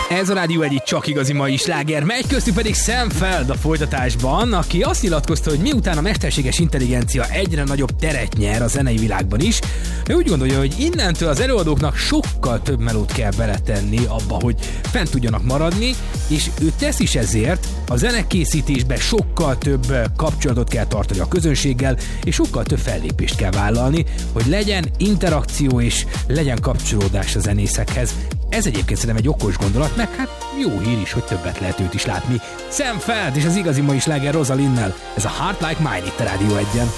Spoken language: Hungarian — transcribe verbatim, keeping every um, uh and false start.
Ez a Rádió egy csak igazi mai sláger, megy köztük pedig Sam Feld a folytatásban, aki azt nyilatkozta, hogy miután a mesterséges intelligencia egyre nagyobb teret nyer a zenei világban is, ő úgy gondolja, hogy innentől az előadóknak sokkal több melót kell beletenni abba, hogy fent tudjanak maradni, és ő tesz is ezért, a zenekészítésben sokkal több kapcsolatot kell tartani a közönséggel, és sokkal több fellépést kell vállalni, hogy legyen interakció és legyen kapcsolódás a zenészekhez. Ez egyébként szerintem egy okos gondolat, meg hát jó hír is, hogy többet lehet őt is látni. Sam Feld és az igazi mai sláger Rosalinnel. Ez a Heart Like Mine itt a Rádió egyen.